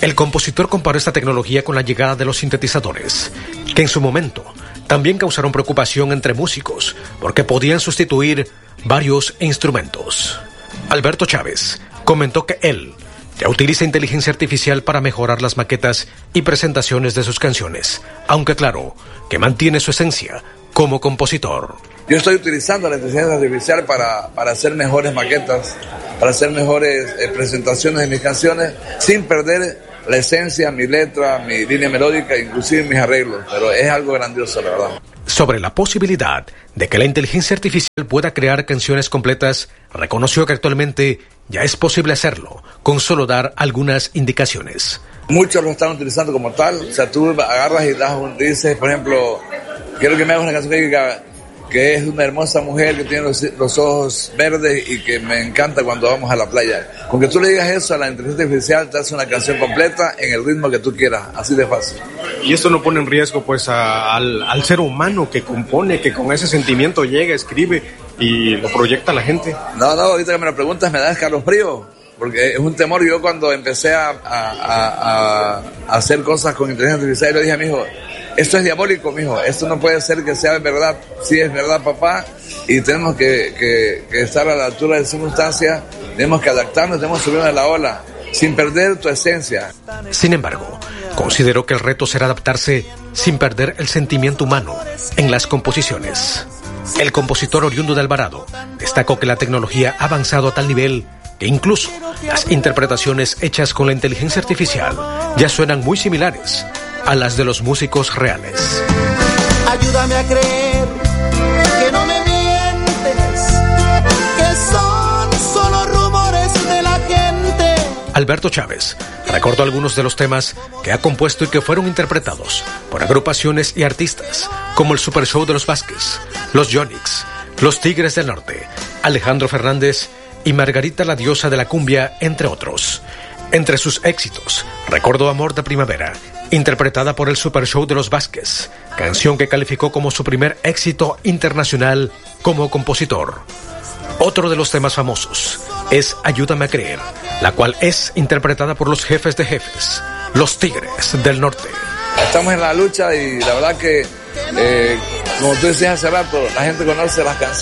El compositor comparó esta tecnología con la llegada de los sintetizadores, que en su momento también causaron preocupación entre músicos porque podían sustituir varios instrumentos. Alberto Chávez comentó que él ya utiliza inteligencia artificial para mejorar las maquetas y presentaciones de sus canciones, aunque aclaró que mantiene su esencia como compositor. Yo estoy utilizando la inteligencia artificial para hacer mejores maquetas, para hacer mejores presentaciones de mis canciones, sin perder la esencia, mi letra, mi línea melódica, inclusive mis arreglos, pero es algo grandioso, la verdad. Sobre la posibilidad de que la inteligencia artificial pueda crear canciones completas, reconoció que actualmente ya es posible hacerlo, con solo dar algunas indicaciones. Muchos lo están utilizando como tal, o sea, tú agarras y dices, por ejemplo, quiero que me hagas una canción que es una hermosa mujer que tiene los ojos verdes y que me encanta cuando vamos a la playa. Con que tú le digas eso a la inteligencia artificial, te hace una canción completa en el ritmo que tú quieras, así de fácil. Y esto no pone en riesgo pues al ser humano que compone, que con ese sentimiento llega, escribe y lo proyecta a la gente. No, ahorita que me lo preguntas me da escalofrío, porque es un temor. Yo cuando empecé a hacer cosas con inteligencia artificial, yo le dije a mi hijo, esto es diabólico, mijo, esto no puede ser que sea verdad. Sí es verdad, papá, y tenemos que estar a la altura de las circunstancias, tenemos que adaptarnos, tenemos que subirnos a la ola, sin perder tu esencia. Sin embargo, consideró que el reto será adaptarse sin perder el sentimiento humano en las composiciones. El compositor oriundo de Alvarado destacó que la tecnología ha avanzado a tal nivel que incluso las interpretaciones hechas con la inteligencia artificial ya suenan muy similares a las de los músicos reales. Ayúdame a creer que no me mientes, que son solo rumores de la gente. Alberto Chávez recordó algunos de los temas que ha compuesto y que fueron interpretados por agrupaciones y artistas como el Super Show de los Vázquez, los Yonix, los Tigres del Norte, Alejandro Fernández y Margarita la Diosa de la Cumbia, entre otros. Entre sus éxitos, recordó Amor de Primavera, interpretada por el Super Show de los Vázquez, canción que calificó como su primer éxito internacional como compositor. Otro de los temas famosos es Ayúdame a creer, la cual es interpretada por los Jefes de Jefes, los Tigres del Norte. Estamos en la lucha y la verdad que, como tú decías hace rato, la gente conoce las canciones.